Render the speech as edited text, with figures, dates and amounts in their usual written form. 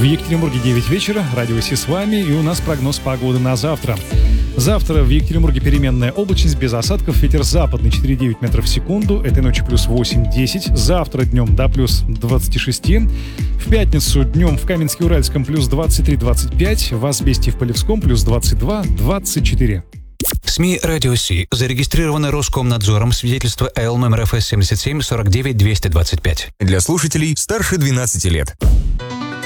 В Екатеринбурге 9 вечера, радио Си с вами, и у нас прогноз погоды на завтра. Завтра в Екатеринбурге переменная облачность, без осадков, ветер западный 4,9 метров в секунду, этой ночью плюс 8-10, завтра днем до плюс 26, в пятницу днем в Каменске-Уральском плюс 23-25, в Асбесте и в Полевском плюс 22-24. СМИ «Радио Си» зарегистрированы Роскомнадзором, свидетельство АЛ номер ФС 77 49 225. Для слушателей старше 12 лет.